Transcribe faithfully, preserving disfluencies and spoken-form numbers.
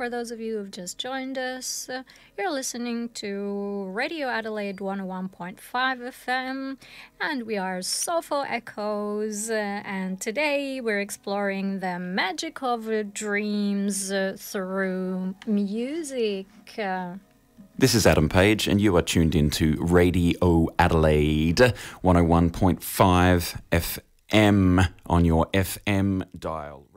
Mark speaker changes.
Speaker 1: for those of you who've just joined us, uh, you're listening to Radio Adelaide one oh one point five F M, and we are Sofo Echoes, uh, and today we're exploring the magic of uh, dreams uh, through music. Uh,
Speaker 2: This is Adam Page, and you are tuned into Radio Adelaide one oh one point five F M on your F M dial.